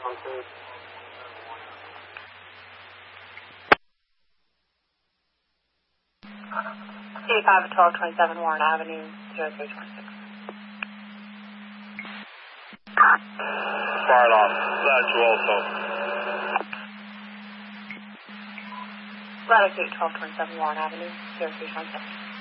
85-1227 Warren Avenue, 0326. Fire it off. That's you also. Latitude 1227 Warren Avenue, 0326.